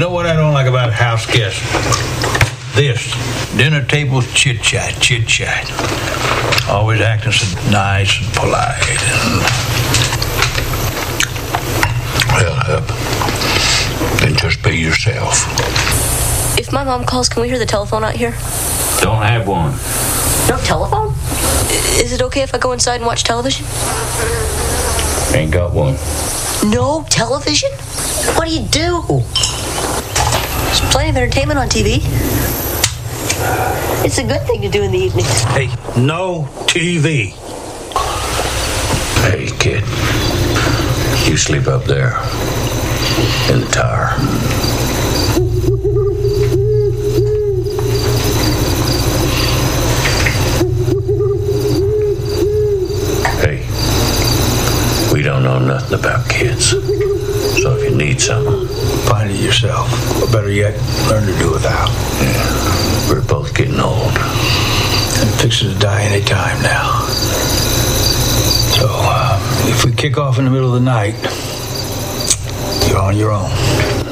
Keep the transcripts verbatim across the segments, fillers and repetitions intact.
know what I don't like about house guests? This. Dinner table chit-chat, chit-chat. Always acting so nice and polite. Well, Hub, then just be yourself. If my mom calls, can we hear the telephone out here? Don't have one. No telephone? Is it okay if I go inside and watch television? Ain't got one. No television? What do you do? There's plenty of entertainment on T V. It's a good thing to do in the evenings. Hey, no T V. Hey, kid. You sleep up there in the tower. Hey, we don't know nothing about kids. So if you need something, Find it yourself. Or better yet, learn to do without. yeah, we're both getting old. And fixing to die any time now. So, uh, if we kick off in the middle of the night, you're on your own.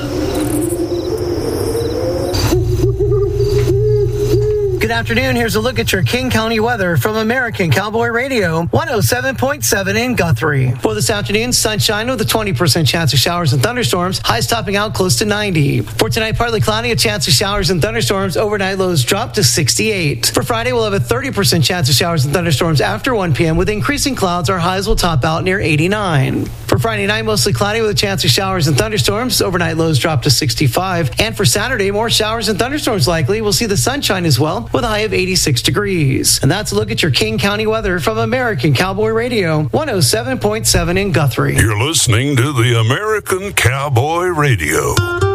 Good afternoon. Here's a look at your King County weather from American Cowboy Radio, one oh seven point seven in Guthrie. For this afternoon, sunshine with a twenty percent chance of showers and thunderstorms, highs topping out close to ninety. For tonight, partly cloudy, a chance of showers and thunderstorms, overnight lows drop to sixty-eight. For Friday, we'll have a thirty percent chance of showers and thunderstorms after one p.m. With increasing clouds, our highs will top out near eighty-nine. For Friday night, mostly cloudy with a chance of showers and thunderstorms, overnight lows drop to sixty-five. And for Saturday, more showers and thunderstorms likely. We'll see the sunshine as well, with a high of eighty-six degrees. And that's a look at your King County weather from American Cowboy Radio, one oh seven point seven in Guthrie. You're listening to the American Cowboy Radio.